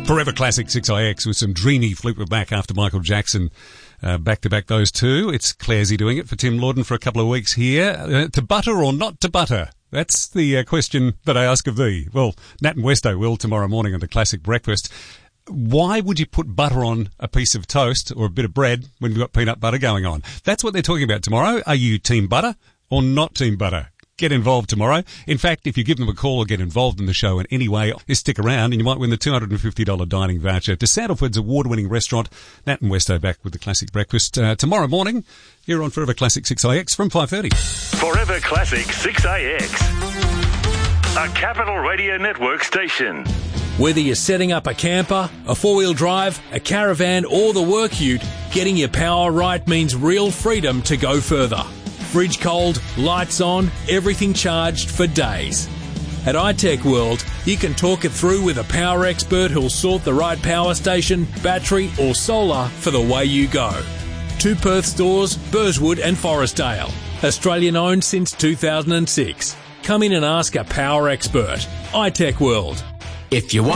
Forever Classic 6IX with some dreamy Fleetwood Mac after Michael Jackson. Back-to-back those two. It's Claresy doing it for Tim Lawden for a couple of weeks here. To butter or not to butter? That's the question that I ask of thee. Well, Nat and Westo will tomorrow morning on the Classic Breakfast. Why would you put butter on a piece of toast or a bit of bread when you've got peanut butter going on? That's what they're talking about tomorrow. Are you team butter or not team butter? Get involved tomorrow. In fact, if you give them a call or get involved in the show in any way, you stick around and you might win the $250 dining voucher to Sandalford's award-winning restaurant. Nat and Westo back with the Classic Breakfast tomorrow morning here on Forever Classic 6IX from 5:30. Forever Classic 6IX, a Capital Radio Network station. Whether you're setting up a camper, a four-wheel drive, a caravan or the work ute, getting your power right means real freedom to go further. Fridge cold, lights on, everything charged for days. At iTech World, you can talk it through with a power expert who'll sort the right power station, battery or solar for the way you go. 2 Perth stores, Burswood and Forestdale. Australian owned since 2006. Come in and ask a power expert. iTech World. If you want